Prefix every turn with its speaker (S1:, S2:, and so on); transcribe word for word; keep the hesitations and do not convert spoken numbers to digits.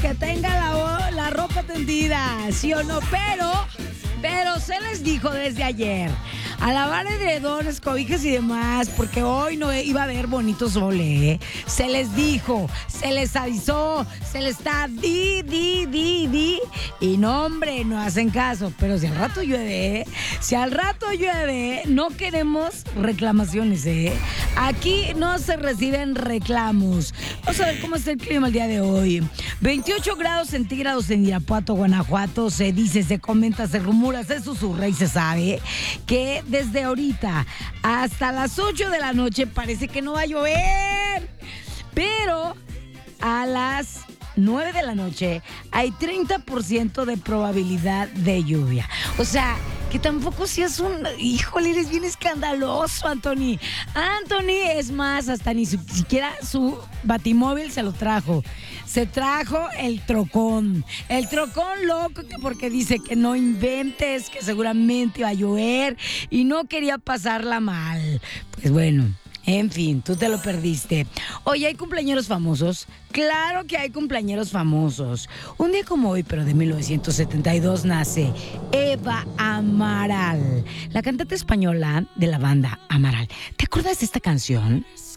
S1: que tenga la, la ropa tendida, ¿sí o no? Pero, pero se les dijo desde ayer, a lavar edredones, cobijas y demás, porque hoy no iba a haber bonito sol, ¿eh? Se les dijo, se les avisó, se les está di, di, di, di, y no, hombre, no hacen caso. Pero si al rato llueve, ¿eh? Si al rato llueve, no queremos reclamaciones, ¿eh? Aquí no se reciben reclamos. Vamos a ver cómo está el clima el día de hoy. veintiocho grados centígrados en Irapuato, Guanajuato. Se dice, se comenta, se rumora, se susurra y se sabe que desde ahorita hasta las ocho de la noche parece que no va a llover. Pero a las nueve de la noche hay treinta por ciento de probabilidad de lluvia. O sea, que tampoco seas un... Híjole, eres bien escandaloso, Anthony. Anthony, es más, hasta ni su- siquiera su batimóvil se lo trajo. Se trajo el trocón. El trocón loco, que porque dice que no inventes, que seguramente iba a llover y no quería pasarla mal. Pues bueno, en fin, tú te lo perdiste. Oye, ¿hay cumpleañeros famosos? Claro que hay cumpleañeros famosos. Un día como hoy, pero de mil novecientos setenta y dos, nace Eva Amaral, la cantante española de la banda Amaral. ¿Te acuerdas de esta canción?